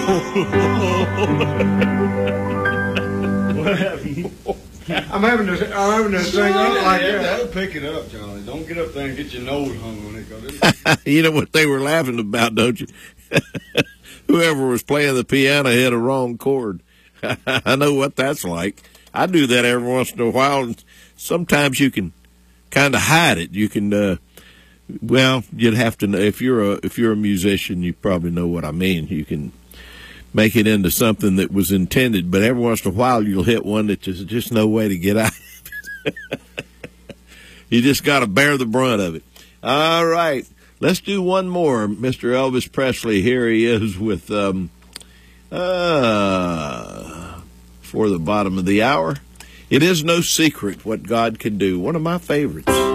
What happened? I'm having to thing up like that. That'll pick it up, Charlie. Don't get up there and get your nose hung on it. You know what they were laughing about, don't you? Whoever was playing the piano hit a wrong chord. I know what that's like. I do that every once in a while, and sometimes you can kind of hide it. You can, well, you'd have to know if you're a musician, you probably know what I mean. You can make it into something that was intended, but every once in a while you'll hit one that there's just no way to get out. You just got to bear the brunt of it. All right, let's do one more. Mr. Elvis Presley, here he is with for the bottom of the hour. It is no secret what God can do. One of my favorites.